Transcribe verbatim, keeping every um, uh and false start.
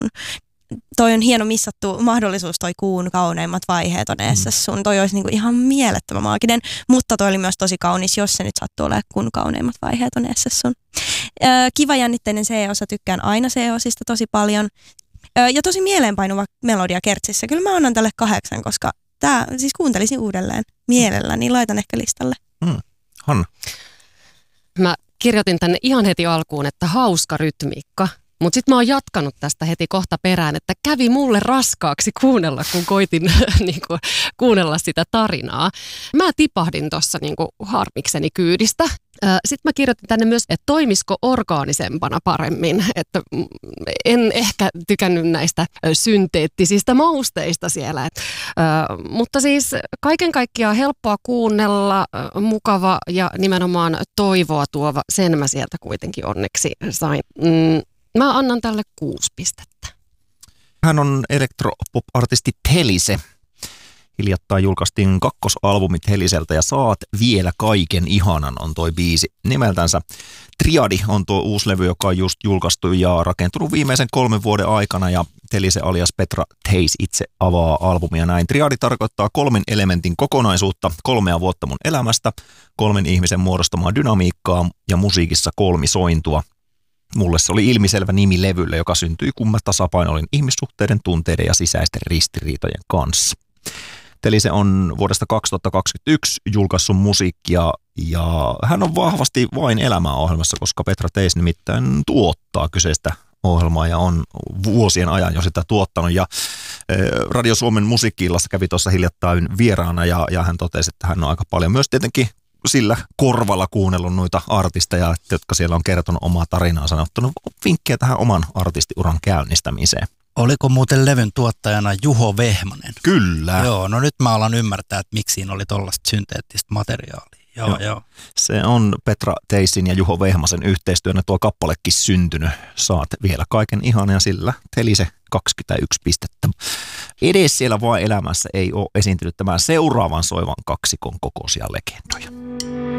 Toi on hieno missattu mahdollisuus, toi kuun kauneimmat vaiheet on eessä sun. Toi olisi niinku ihan mielettömän maaginen, mutta toi oli myös tosi kaunis, jos se nyt sattuu olemaan kuun kauneimmat vaiheet on eessä sun. Öö, kiva jännitteinen C-osa, tykkään aina C-osista tosi paljon. Öö, ja tosi mieleenpainuva melodia kertsissä. Kyllä mä annan tälle kahdeksan, koska tää, siis kuuntelisin uudelleen mielellä, niin laitan ehkä listalle. Mm. Hanna? Mä kirjoitin tänne ihan heti alkuun, että hauska rytmiikka. Mutta sitten mä oon jatkanut tästä heti kohta perään, että kävi mulle raskaaksi kuunnella, kun koitin niinku, kuunnella sitä tarinaa. Mä tipahdin tuossa niinku, harmikseni kyydistä. Sitten mä kirjoitin tänne myös, että toimisiko orgaanisempana paremmin. Että en ehkä tykännyt näistä synteettisistä mausteista siellä. Et, äh, mutta siis kaiken kaikkiaan helppoa kuunnella, äh, mukava ja nimenomaan toivoa tuova. Sen mä sieltä kuitenkin onneksi sain. Mm. Mä annan tälle kuusi pistettä. Hän on elektropop-artisti Telise. Hiljattain julkaistiin kakkosalbumit Teliseltä ja Saat vielä kaiken ihanan on toi biisi nimeltänsä. Triadi on tuo uusi levy, joka on just julkaistu ja rakentunut viimeisen kolmen vuoden aikana ja Telise alias Petra Theis itse avaa albumia näin. Triadi tarkoittaa kolmen elementin kokonaisuutta, kolmea vuotta mun elämästä, kolmen ihmisen muodostamaa dynamiikkaa ja musiikissa kolmisointua. Mulle se oli ilmiselvä nimi levylle, joka syntyi, kun mä tasapainoilin ihmissuhteiden, tunteiden ja sisäisten ristiriitojen kanssa. Telise on vuodesta kaksituhattakaksikymmentäyksi julkaissut musiikkia ja hän on vahvasti vain elämää ohjelmassa, koska Petra Theis nimittäin tuottaa kyseistä ohjelmaa ja on vuosien ajan jo sitä tuottanut. Ja Radio Suomen musiikki-illassa kävi tuossa hiljattain vieraana ja, ja hän totesi, että hän on aika paljon myös tietenkin sillä korvalla kuunnellut noita artisteja, jotka siellä on kertonut omaa tarinaa, sanottanut vinkkejä tähän oman artistiuran käynnistämiseen. Oliko muuten levyn tuottajana Juho Vehmanen? Kyllä. Joo, no nyt mä alan ymmärtää, että miksi siinä oli tollaista synteettistä materiaalia. Joo, joo. joo. Se on Petra Theisin ja Juho Vehmasen yhteistyönä tuo kappalekin syntynyt. Saat vielä kaiken ihan ja sillä Telise kaksikymmentäyksi pistettä. Edes siellä vaan elämässä ei ole esiintynyt tämän seuraavan soivan kaksikon kokoisia legendoja.